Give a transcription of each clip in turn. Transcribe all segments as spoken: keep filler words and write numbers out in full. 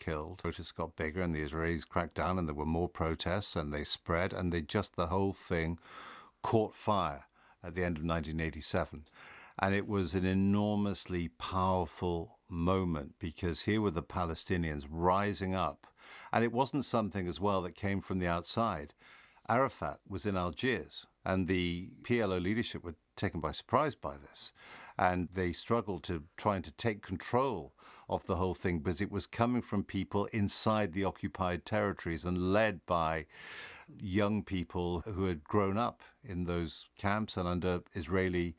killed. Protests got bigger and the Israelis cracked down and there were more protests and they spread and they just, the whole thing caught fire at the end of nineteen eighty-seven. And it was an enormously powerful moment because here were the Palestinians rising up. And it wasn't something as well that came from the outside. Arafat was in Algiers and the P L O leadership were taken by surprise by this. And they struggled to trying to take control of the whole thing because it was coming from people inside the occupied territories and led by young people who had grown up in those camps and under Israeli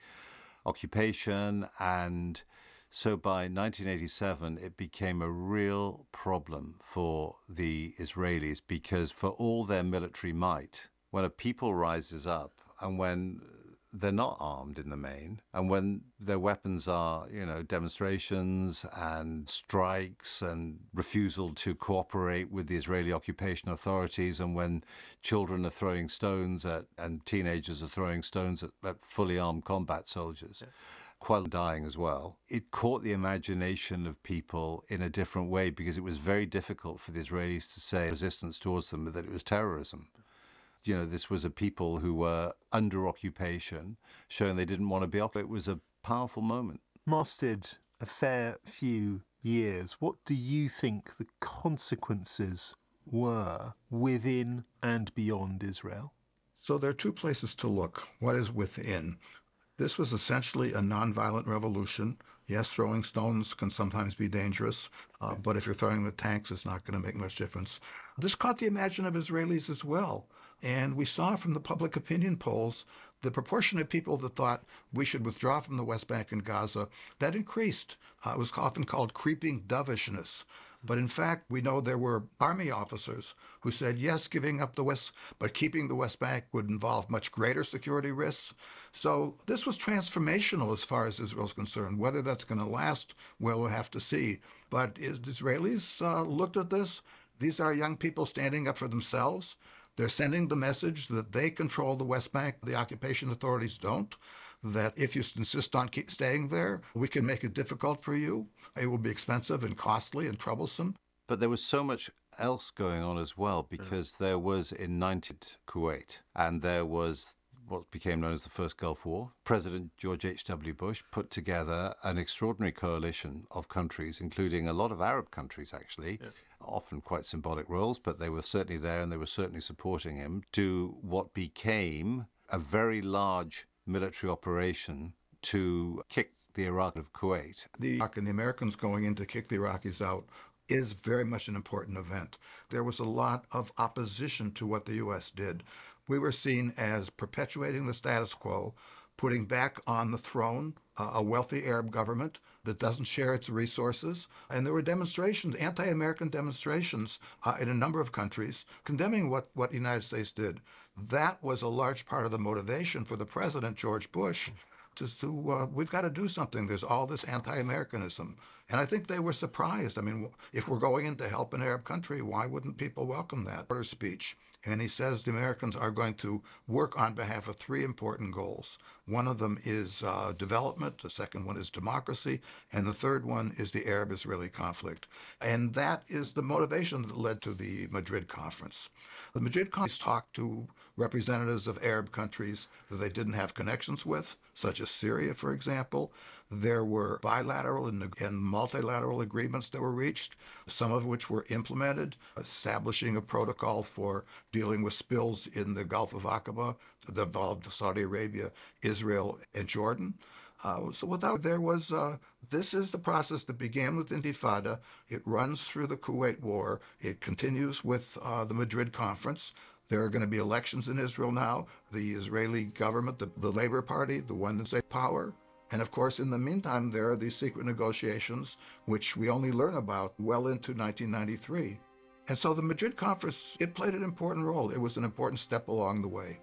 occupation. And so by nineteen eighty-seven, it became a real problem for the Israelis because for all their military might, when a people rises up and when they're not armed in the main, and when their weapons are, you know, demonstrations and strikes and refusal to cooperate with the Israeli occupation authorities, and when children are throwing stones at, and teenagers are throwing stones at, at fully armed combat soldiers, yeah. While dying as well, it caught the imagination of people in a different way because it was very difficult for the Israelis to say resistance towards them, that it was terrorism. You know, this was a people who were under occupation, showing they didn't want to be occupied. It was a powerful moment. Lasted a fair few years. What do you think the consequences were within and beyond Israel? So there are two places to look. What is within? This was essentially a nonviolent revolution. Yes, throwing stones can sometimes be dangerous, uh, but if you're throwing the tanks, it's not going to make much difference. This caught the imagination of Israelis as well. And we saw from the public opinion polls the proportion of people that thought we should withdraw from the West Bank and Gaza, that increased. Uh, it was often called creeping dovishness. But in fact, we know there were army officers who said, yes, giving up the West, but keeping the West Bank would involve much greater security risks. So this was transformational as far as Israel's concerned. Whether that's going to last, well, we'll have to see. But Israelis uh, looked at this. These are young people standing up for themselves. They're sending the message that they control the West Bank, the occupation authorities don't, that if you insist on keep staying there, we can make it difficult for you. It will be expensive and costly and troublesome. But there was so much else going on as well because there was in nineteen Kuwait and there was what became known as the First Gulf War. President George H W Bush put together an extraordinary coalition of countries, including a lot of Arab countries, actually, yeah. Often quite symbolic roles, but they were certainly there and they were certainly supporting him, to what became a very large military operation to kick the Iraq of Kuwait. The Iraq and the Americans going in to kick the Iraqis out is very much an important event. There was a lot of opposition to what the U S did. We were seen as perpetuating the status quo, putting back on the throne uh, a wealthy Arab government that doesn't share its resources. And there were demonstrations, anti-American demonstrations uh, in a number of countries condemning what, what the United States did. That was a large part of the motivation for the president, George Bush, to, to uh, we've got to do something. There's all this anti-Americanism. And I think they were surprised. I mean, if we're going in to help an Arab country, why wouldn't people welcome that? Order speech. And he says the Americans are going to work on behalf of three important goals. One of them is uh, development, the second one is democracy, and the third one is the Arab-Israeli conflict. And that is the motivation that led to the Madrid conference. The Madrid conference talked to representatives of Arab countries that they didn't have connections with, such as Syria, for example. There were bilateral and, and multilateral agreements that were reached, some of which were implemented, establishing a protocol for dealing with spills in the Gulf of Aqaba that involved Saudi Arabia, Israel, and Jordan. Uh, so without there was, uh, this is the process that began with Intifada. It runs through the Kuwait War. It continues with uh, the Madrid Conference. There are going to be elections in Israel now. The Israeli government, the, the Labor Party, the one that's in power. And of course, in the meantime, there are these secret negotiations, which we only learn about well into nineteen ninety-three. And so the Madrid Conference, it played an important role. It was an important step along the way.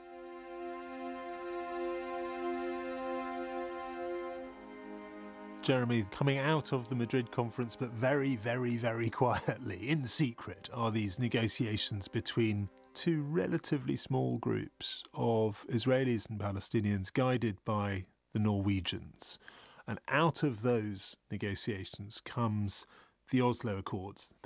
Jeremy, coming out of the Madrid conference, but very, very, very quietly, in secret, are these negotiations between two relatively small groups of Israelis and Palestinians guided by the Norwegians. And out of those negotiations comes the Oslo Accords.